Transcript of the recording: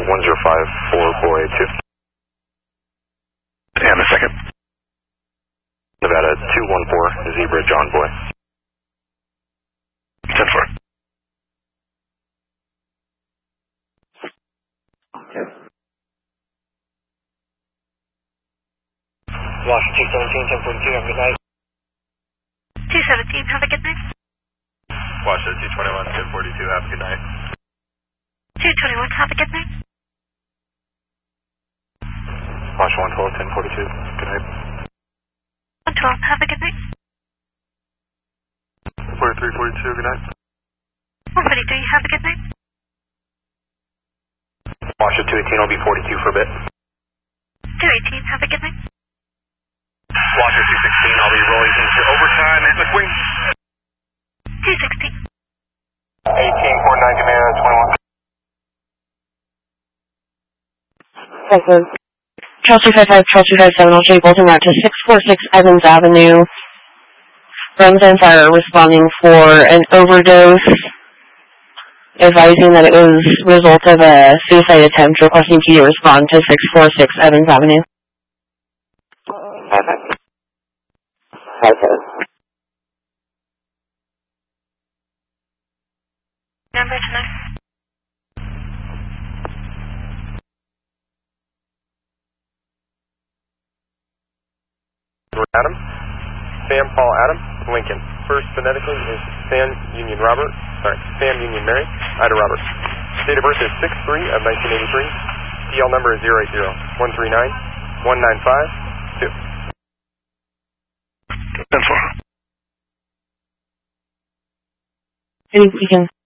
1054 Boy 2. And a second. Nevada 214 Zebra John Boy. 10-4. Washington 217, 1042, have a good night. 217, have a good night. Washington 221, 1042, have a good night. 221, have a good night. Washington 112, 1042, good night. 112, have a good night. 4342, good night. 143, have a good night. Washington 218, I'll be 42 for a bit. 218, have a good night. Washington 216, I'll be rolling into overtime at McWing. 216. 1849, command 21. Charles 255, Charles 257, I'll show you both en route to 646 Evans Avenue. Residents are responding for an overdose, advising that it was a result of a suicide attempt, requesting you to respond to 646 Evans Avenue. Number tonight. Adam, Sam Paul Adam, Lincoln. First phonetically is Sam Union Mary, Ida Robert. Date of birth is 6/3 of 1983. DL number is 080-139-1952. 10-4. You can